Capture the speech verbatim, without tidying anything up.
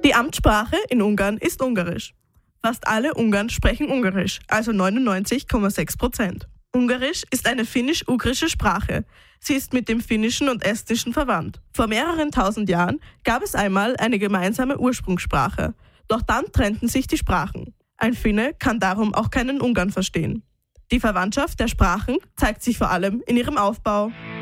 Die Amtssprache in Ungarn ist Ungarisch. Fast alle Ungarn sprechen Ungarisch, also neunundneunzig Komma sechs Prozent. Ungarisch ist eine finnisch-ugrische Sprache. Sie ist mit dem Finnischen und Estnischen verwandt. Vor mehreren tausend Jahren gab es einmal eine gemeinsame Ursprungssprache. Doch dann trennten sich die Sprachen. Ein Finne kann darum auch keinen Ungarn verstehen. Die Verwandtschaft der Sprachen zeigt sich vor allem in ihrem Aufbau.